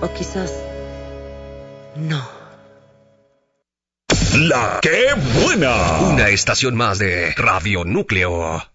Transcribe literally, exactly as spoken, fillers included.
O quizás... no. La que buena. Una estación más de Radio Núcleo.